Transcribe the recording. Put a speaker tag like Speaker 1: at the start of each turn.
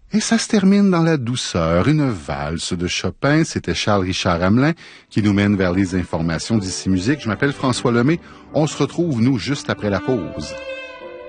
Speaker 1: Et ça se termine dans la douceur, une valse de Chopin. C'était Charles-Richard Hamelin qui nous mène vers les informations d'Ici Musique. Je m'appelle François Lemay. On se retrouve, nous, juste après la pause.